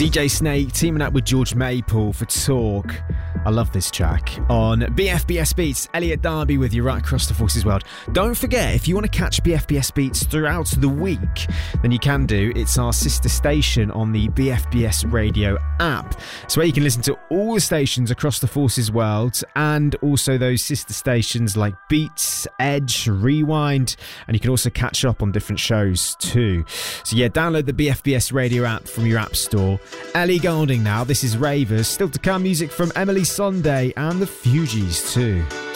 DJ Snake teaming up with George Maple for Talk. I love this track. On BFBS Beats, Elliot Darby with you right across the Forces world. Don't forget, if you want to catch BFBS Beats throughout the week, then you can do. It's our sister station on the BFBS Radio app. It's where you can listen to all the stations across the Forces world, and also those sister stations like Beats, Edge, Rewind, and you can also catch up on different shows too. So yeah, download the BFBS Radio app from your app store. Ellie Goulding now, this is Ravers. Still to come, music from Emily Sunday and the Fugees too.